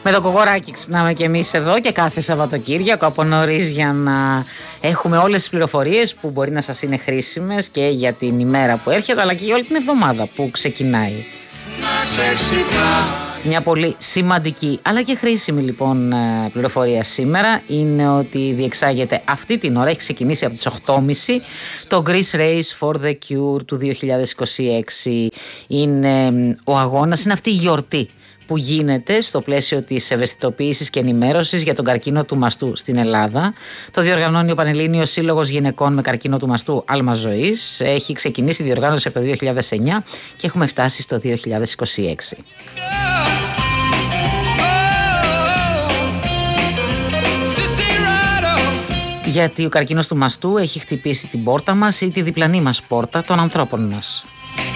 Με το Κογοράκι ξυπνάμε και εμείς εδώ και κάθε Σαββατοκύριακο από νωρίς για να έχουμε όλες τις πληροφορίες που μπορεί να σας είναι χρήσιμες και για την ημέρα που έρχεται αλλά και για όλη την εβδομάδα που ξεκινάει. Μια πολύ σημαντική αλλά και χρήσιμη λοιπόν πληροφορία σήμερα είναι ότι διεξάγεται αυτή την ώρα, έχει ξεκινήσει από τις 8.30 το Greece Race for the Cure του 2026. Είναι ο αγώνας, είναι αυτή η γιορτή που γίνεται στο πλαίσιο της ευαισθητοποίησης και ενημέρωσης για τον καρκίνο του μαστού στην Ελλάδα. Το διοργανώνει ο Πανελλήνιος Σύλλογος Γυναικών με Καρκίνο του Μαστού Άλμα Ζωής. Έχει ξεκινήσει η διοργάνωση από το 2009 και έχουμε φτάσει στο 2026. Γιατί ο καρκίνος του μαστού έχει χτυπήσει την πόρτα μας ή τη διπλανή μας πόρτα των ανθρώπων μας.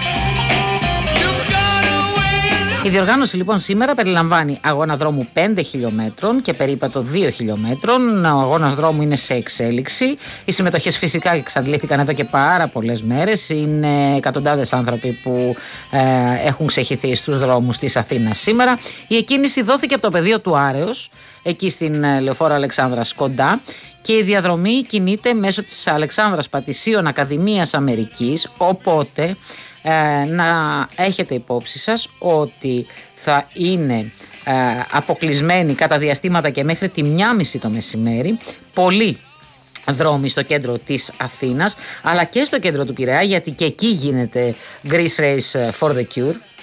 Η διοργάνωση λοιπόν σήμερα περιλαμβάνει αγώνα δρόμου 5 χιλιόμετρων και περίπατο 2 χιλιόμετρων. Ο αγώνας δρόμου είναι σε εξέλιξη. Οι συμμετοχές φυσικά εξαντλήθηκαν εδώ και πάρα πολλές μέρες. Είναι εκατοντάδες άνθρωποι που έχουν ξεχυθεί στους δρόμους της Αθήνας σήμερα. Η εκκίνηση δόθηκε από το πεδίο του Άρεως, εκεί στην Λεωφόρο Αλεξάνδρας κοντά. Και η διαδρομή κινείται μέσω της Αλεξάνδρας Πατησίων Ακαδημίας Αμερικής, οπότε να έχετε υπόψη σας ότι θα είναι αποκλεισμένοι κατά διαστήματα και μέχρι τη 1.30 το μεσημέρι πολλοί δρόμοι στο κέντρο της Αθήνας αλλά και στο κέντρο του Πειραιά, γιατί και εκεί γίνεται Greece Race for the Cure.